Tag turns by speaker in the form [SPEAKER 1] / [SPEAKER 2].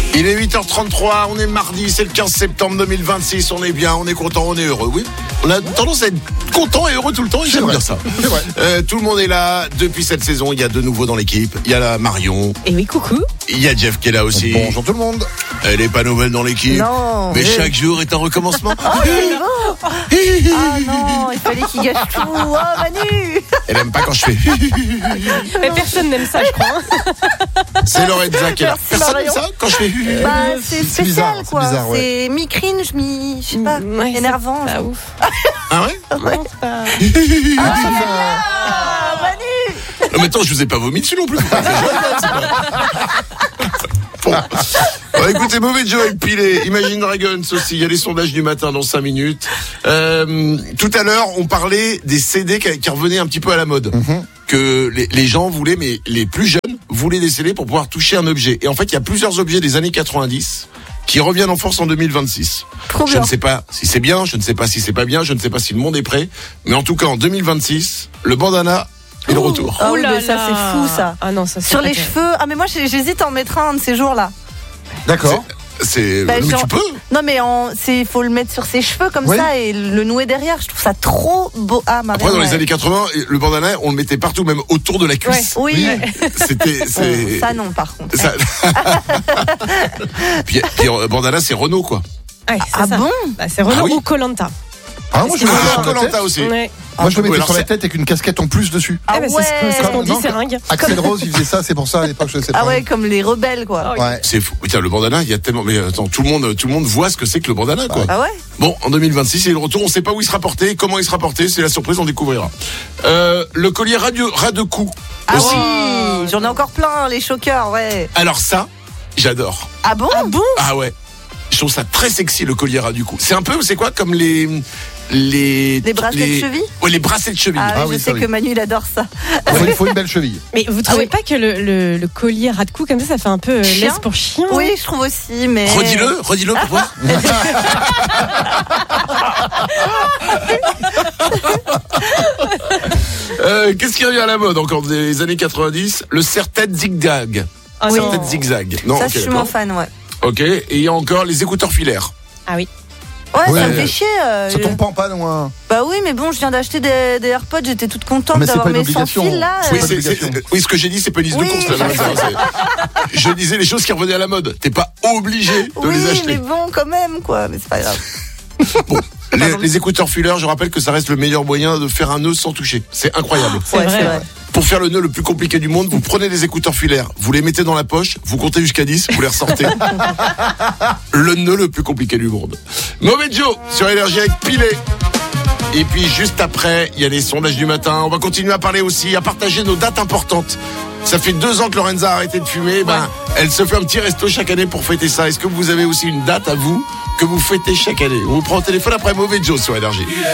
[SPEAKER 1] Il est 8h33, on est mardi, c'est le 15 septembre 2026, on est bien, on est content, on est heureux, oui. On a tendance à être content et heureux tout le temps, et j'aime dire ça.
[SPEAKER 2] C'est vrai.
[SPEAKER 1] Tout le monde est là depuis cette saison, il y a de nouveaux dans l'équipe, il y a la Marion,
[SPEAKER 3] Et oui, coucou.
[SPEAKER 1] il y a Jeff qui est là aussi.
[SPEAKER 2] Bonjour tout le monde.
[SPEAKER 1] Elle est pas nouvelle dans l'équipe,
[SPEAKER 4] Non.
[SPEAKER 1] mais chaque jour est un recommencement.
[SPEAKER 4] Ah non, il fallait qu'il gâche tout. Oh Manu.
[SPEAKER 1] Elle aime pas quand je fais.
[SPEAKER 3] Mais personne n'aime ça, je crois.
[SPEAKER 1] C'est Lorenza qui est là.
[SPEAKER 4] Merci,
[SPEAKER 1] Personne n'aime
[SPEAKER 4] Marion.
[SPEAKER 1] ça quand je fais.
[SPEAKER 4] Bah, c'est spécial
[SPEAKER 2] bizarre, c'est
[SPEAKER 4] quoi.
[SPEAKER 2] bizarre, ouais.
[SPEAKER 4] C'est mi-cringe, je sais pas,
[SPEAKER 3] Ouais,
[SPEAKER 4] énervant.
[SPEAKER 3] c'est pas ouf.
[SPEAKER 1] Ah ouais?
[SPEAKER 3] Non, c'est pas...
[SPEAKER 4] Ah Manu.
[SPEAKER 1] Non mais attends, je vous ai pas vomi dessus non plus. Bon. Bon, écoutez, mauvais Joe avec Pilé, Imagine Dragons aussi, il y a les sondages du matin dans 5 minutes. Tout à l'heure, on parlait des CD qui revenaient un petit peu à la mode. Que les gens voulaient, mais les plus jeunes voulaient des CD pour pouvoir toucher un objet. Et en fait, il y a plusieurs objets des années 90 qui reviennent en force en 2026.
[SPEAKER 4] Trop
[SPEAKER 1] Je
[SPEAKER 4] bien.
[SPEAKER 1] ne sais pas si c'est bien, je ne sais pas si c'est pas bien, je ne sais pas si le monde est prêt. Mais en tout cas, en 2026, le bandana est de retour.
[SPEAKER 4] Ah oui,
[SPEAKER 3] Ouh là
[SPEAKER 4] mais ça
[SPEAKER 3] là.
[SPEAKER 4] c'est fou ça.
[SPEAKER 3] Ah non, ça c'est
[SPEAKER 4] Sur
[SPEAKER 3] pas
[SPEAKER 4] les
[SPEAKER 3] terrible.
[SPEAKER 4] cheveux. Ah mais moi j'hésite à en mettre un de ces jours-là.
[SPEAKER 2] D'accord.
[SPEAKER 1] C'est,
[SPEAKER 4] Bah,
[SPEAKER 1] mais
[SPEAKER 4] genre-
[SPEAKER 1] tu peux.
[SPEAKER 4] Non mais faut le mettre sur ses cheveux comme
[SPEAKER 2] Oui.
[SPEAKER 4] ça et le nouer derrière. Je trouve ça trop beau. Ah Marion,
[SPEAKER 1] Après, dans les
[SPEAKER 4] ouais.
[SPEAKER 1] années 80, le bandana, on le mettait partout, même autour de la cuisse.
[SPEAKER 4] Oui.
[SPEAKER 1] C'était, c'est.
[SPEAKER 4] Ça non par contre.
[SPEAKER 1] Ça... puis bandana, c'est Renault, quoi.
[SPEAKER 3] Ouais, c'est
[SPEAKER 4] Ah
[SPEAKER 3] ça.
[SPEAKER 4] bon?
[SPEAKER 3] Bah, c'est Renault
[SPEAKER 1] Ah oui.
[SPEAKER 3] ou Koh-Lanta.
[SPEAKER 2] Ah, moi je le mettais sur la tête.
[SPEAKER 1] Koh-Lanta aussi.
[SPEAKER 3] Ouais.
[SPEAKER 2] Moi je le mettais
[SPEAKER 1] alors
[SPEAKER 2] sur la
[SPEAKER 1] c'est-
[SPEAKER 2] tête avec une casquette en plus dessus.
[SPEAKER 4] Ah
[SPEAKER 3] Eh ben,
[SPEAKER 4] ouais.
[SPEAKER 3] c'est ce qu'on dit,
[SPEAKER 2] Non,
[SPEAKER 3] c'est ringue.
[SPEAKER 2] Axel Rose il faisait ça, c'est pour ça à l'époque je sais pas.
[SPEAKER 4] Ah ouais, comme les rebelles quoi.
[SPEAKER 3] Ah
[SPEAKER 2] Ouais.
[SPEAKER 1] C'est fou. Tiens, le bandana, il y a tellement. Mais attends, tout le monde voit ce que c'est que le bandana, quoi.
[SPEAKER 4] Ah ouais.
[SPEAKER 1] Bon, en 2026, c'est le retour. On sait pas où il sera porté, comment il sera porté. C'est la surprise, on découvrira. Le collier ras de cou.
[SPEAKER 4] Ah
[SPEAKER 1] aussi.
[SPEAKER 4] oui, j'en ai encore plein les choqueurs, ouais.
[SPEAKER 1] Alors ça, j'adore.
[SPEAKER 4] Ah bon?
[SPEAKER 3] Ah bon?
[SPEAKER 1] Ah ouais. Je trouve ça très sexy, le collier ras du cou. C'est un peu, c'est quoi, comme les
[SPEAKER 4] bracelets de cheville.
[SPEAKER 1] Ouais, les bracelets de cheville.
[SPEAKER 4] Ah,
[SPEAKER 2] Ah
[SPEAKER 4] oui,
[SPEAKER 2] oui,
[SPEAKER 4] je
[SPEAKER 2] ça,
[SPEAKER 4] sais
[SPEAKER 2] oui.
[SPEAKER 4] que Manu il adore ça.
[SPEAKER 2] Il faut une belle cheville.
[SPEAKER 3] Mais vous trouvez
[SPEAKER 4] oui.
[SPEAKER 3] pas que le collier ras de cou comme ça fait un peu
[SPEAKER 4] Chien
[SPEAKER 3] laisse pour chien?
[SPEAKER 4] Oui, je trouve aussi, mais.
[SPEAKER 1] Redis-le pour voir. Qu'est-ce qui revient à la mode encore des années 90? Le serre-tête zigzag.
[SPEAKER 3] Ah non.
[SPEAKER 1] Serre-tête zigzag. Non,
[SPEAKER 4] Ça,
[SPEAKER 1] ok,
[SPEAKER 4] je suis
[SPEAKER 1] d'accord.
[SPEAKER 4] moins fan, ouais.
[SPEAKER 1] Ok, et il y a encore les écouteurs filaires.
[SPEAKER 3] Ah oui.
[SPEAKER 4] Ouais,
[SPEAKER 2] Ouais.
[SPEAKER 4] ça me fait chier.
[SPEAKER 2] Ça tombe pas en panne ou un.
[SPEAKER 4] Bah oui, mais bon, je viens d'acheter des AirPods, j'étais toute contente
[SPEAKER 2] Mais c'est
[SPEAKER 4] d'avoir
[SPEAKER 2] pas une
[SPEAKER 4] mes sans
[SPEAKER 2] obligation.
[SPEAKER 4] fil là.
[SPEAKER 1] Oui,
[SPEAKER 2] pas d'obligation.
[SPEAKER 1] oui, ce que j'ai dit, c'est pas une liste
[SPEAKER 4] Oui,
[SPEAKER 1] de courses. Là, je disais les choses qui revenaient à la mode. T'es pas obligé de
[SPEAKER 4] Oui,
[SPEAKER 1] les
[SPEAKER 4] mais
[SPEAKER 1] acheter.
[SPEAKER 4] bon, quand même, quoi. Mais c'est pas grave.
[SPEAKER 1] Les écouteurs filaires, je rappelle que ça reste le meilleur moyen de faire un nœud sans toucher. C'est incroyable.
[SPEAKER 3] C'est
[SPEAKER 4] Ouais,
[SPEAKER 3] vrai.
[SPEAKER 4] c'est vrai.
[SPEAKER 1] Pour faire le nœud le plus compliqué du monde, vous prenez des écouteurs filaires, vous les mettez dans la poche, vous comptez jusqu'à 10, vous les ressortez. Le nœud le plus compliqué du monde. Mauvais Joe sur Énergie avec Pilé. Et puis juste après, il y a les sondages du matin. On va continuer à parler aussi, à partager nos dates importantes. Ça fait 2 ans que Lorenza a arrêté de fumer. Ben, elle se fait un petit resto chaque année pour fêter ça. Est-ce que vous avez aussi une date à vous que vous fêtez chaque année? On vous prend au téléphone après Mauvais Joe sur Énergie.